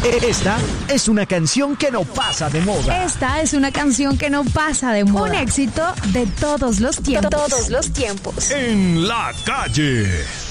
Esta es una canción que no pasa de moda. Esta es una canción que no pasa de moda. Un éxito de todos los tiempos. En la calle.